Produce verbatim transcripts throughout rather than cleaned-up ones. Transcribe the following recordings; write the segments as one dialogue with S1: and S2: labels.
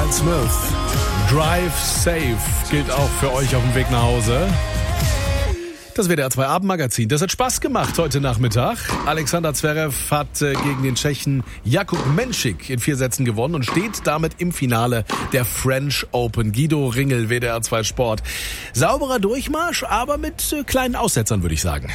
S1: Miles Smith. Drive Safe gilt auch für euch auf dem Weg nach Hause. Das W D R zwei Abendmagazin. Das hat Spaß gemacht heute Nachmittag. Alexander Zverev hat äh, gegen den Tschechen Jakub Menšík in vier Sätzen gewonnen und steht damit im Finale der French Open. Guido Ringel, W D R zwei Sport. Sauberer Durchmarsch, aber mit äh, kleinen Aussetzern, würde ich sagen.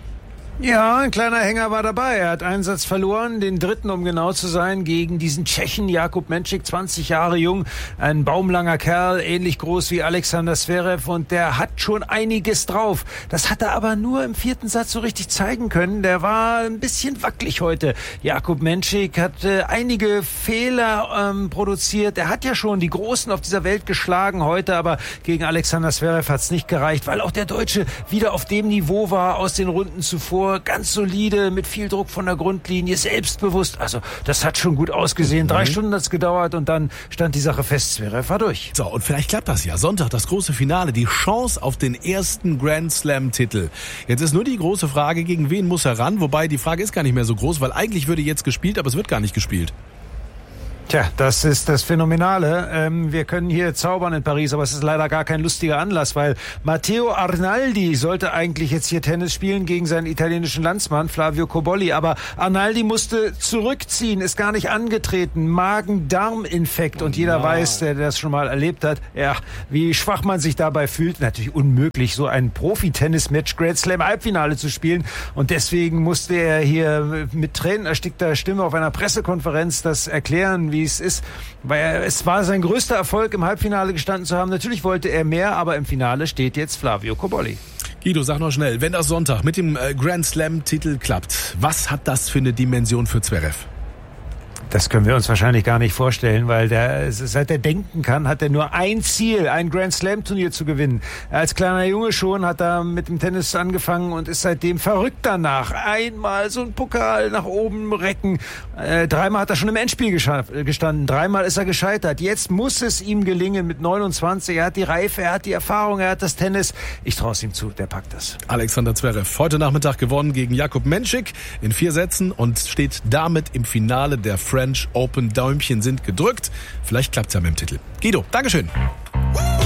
S2: Ja, ein kleiner Hänger war dabei. Er hat einen Satz verloren, den dritten, um genau zu sein, gegen diesen Tschechen Jakub Menšík, zwanzig Jahre jung, ein baumlanger Kerl, ähnlich groß wie Alexander Zverev, und der hat schon einiges drauf. Das hat er aber nur im vierten Satz so richtig zeigen können. Der war ein bisschen wackelig heute. Jakub Menšík hat äh, einige Fehler ähm, produziert. Er hat ja schon die Großen auf dieser Welt geschlagen heute, aber gegen Alexander Zverev hat es nicht gereicht, weil auch der Deutsche wieder auf dem Niveau war aus den Runden zuvor. Ganz solide, mit viel Druck von der Grundlinie, selbstbewusst. Also das hat schon gut ausgesehen. Drei mhm. Stunden hat es gedauert und dann stand die Sache fest. Zverev war durch.
S1: So, und vielleicht klappt das ja. Sonntag das große Finale, die Chance auf den ersten Grand Slam-Titel. Jetzt ist nur die große Frage, gegen wen muss er ran? Wobei die Frage ist gar nicht mehr so groß, weil eigentlich würde jetzt gespielt, aber es wird gar nicht gespielt.
S2: Tja, das ist das Phänomenale. Ähm, wir können hier zaubern in Paris, aber es ist leider gar kein lustiger Anlass, weil Matteo Arnaldi sollte eigentlich jetzt hier Tennis spielen gegen seinen italienischen Landsmann Flavio Cobolli, aber Arnaldi musste zurückziehen, ist gar nicht angetreten. Magen-Darm-Infekt und jeder ja. weiß, der das schon mal erlebt hat, ja, wie schwach man sich dabei fühlt. Natürlich unmöglich, so ein Profi-Tennis-Match Grand Slam Halbfinale zu spielen, und deswegen musste er hier mit tränenerstickter Stimme auf einer Pressekonferenz das erklären, wie es ist, weil es war sein größter Erfolg, im Halbfinale gestanden zu haben. Natürlich wollte er mehr, aber im Finale steht jetzt Flavio Cobolli.
S1: Guido, sag noch schnell, wenn das Sonntag mit dem Grand Slam-Titel klappt, was hat das für eine Dimension für Zverev?
S2: Das können wir uns wahrscheinlich gar nicht vorstellen, weil der, seit er denken kann, hat er nur ein Ziel, ein Grand Slam Turnier zu gewinnen. Als kleiner Junge schon hat er mit dem Tennis angefangen und ist seitdem verrückt danach. Einmal so ein Pokal nach oben recken. Äh, dreimal hat er schon im Endspiel gestanden. Dreimal ist er gescheitert. Jetzt muss es ihm gelingen mit neunundzwanzig. Er hat die Reife, er hat die Erfahrung, er hat das Tennis. Ich traue es ihm zu, der packt das.
S1: Alexander Zverev, heute Nachmittag gewonnen gegen Jakub Menšík in vier Sätzen und steht damit im Finale der French Open. Däumchen sind gedrückt. Vielleicht klappt's ja mit dem Titel. Guido, Dankeschön.